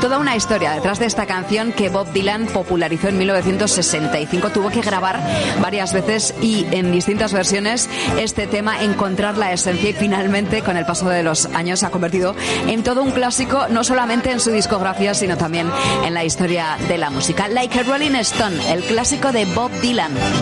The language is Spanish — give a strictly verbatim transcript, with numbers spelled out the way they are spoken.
toda una historia detrás de esta canción que Bob Dylan popularizó en mil novecientos sesenta y cinco. Tuvo que grabar varias veces y en distintas versiones este tema, encontrar la esencia, y finalmente con el paso de los años se ha convertido en todo un clásico, no solamente en su discografía sino también en la historia de la música. Like a Rolling Stone, el clásico de Bob Dylan.